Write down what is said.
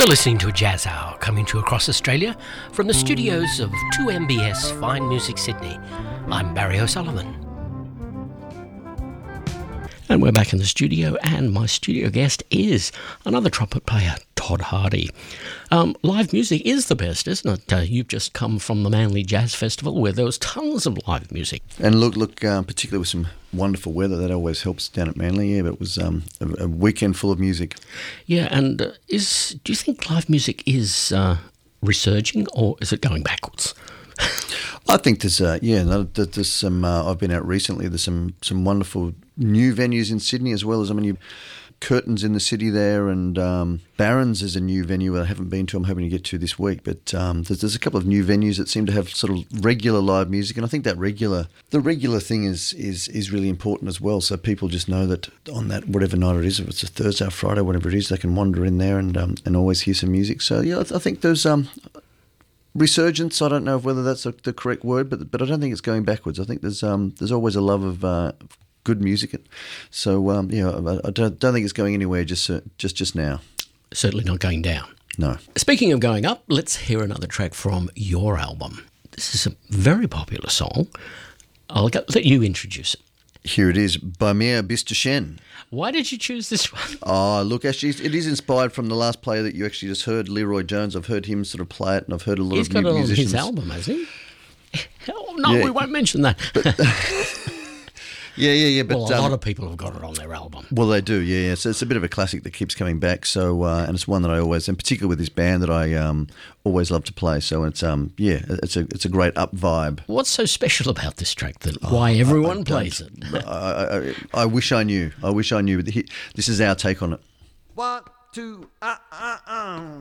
You're listening to a Jazz Hour coming to you across Australia from the studios of 2MBS Fine Music Sydney. I'm Barry O'Sullivan. And we're back in the studio, and my studio guest is another trumpet player, Todd Hardy. Live music is the best, isn't it? You've just come from the Manly Jazz Festival where there was tons of live music. And look, particularly with some wonderful weather, that always helps down at Manly. Yeah, but it was a weekend full of music. Yeah, and do you think live music is resurging, or is it going backwards? I think there's some. I've been out recently. There's some wonderful new venues in Sydney as well as Curtains in the city there, and Barron's is a new venue I haven't been to. I'm hoping to get to this week, but there's a couple of new venues that seem to have sort of regular live music, and I think that the regular thing is really important as well. So people just know that on that whatever night it is, if it's a Thursday or Friday, whatever it is, they can wander in there and always hear some music. So yeah, I think there's resurgence. I don't know whether that's the correct word, but I don't think it's going backwards. I think there's always a love of good music. So I don't think it's going anywhere just now. Certainly not going down. No. Speaking of going up, let's hear another track from your album. This is a very popular song. I'll let you introduce it. Here it is, Bei mir bist du schön. Why did you choose this one? Oh, look, actually, it is inspired from the last player that you actually just heard, Leroy Jones. I've heard him sort of play it, and I've heard a lot of new musicians. He's got it on his album, hasn't he? Oh, no, we won't mention that. Yeah. But, a lot of people have got it on their album. Well, they do, yeah. So it's a bit of a classic that keeps coming back. So, and it's one that I always, and particularly with this band, that I always love to play. So it's it's a great up vibe. What's so special about this track? Why everyone plays it? I wish I knew. This is our take on it. 1, 2,